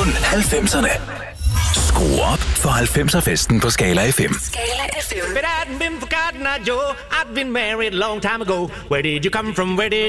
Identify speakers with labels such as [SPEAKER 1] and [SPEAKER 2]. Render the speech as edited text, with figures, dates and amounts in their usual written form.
[SPEAKER 1] Kun 90'erne. Skru op for 90'er-festen på Skala FM.
[SPEAKER 2] Skala FM.
[SPEAKER 3] If it hadn't been for Cotton Eye Joe, I'd been married a long time ago. Where did you come from? Where did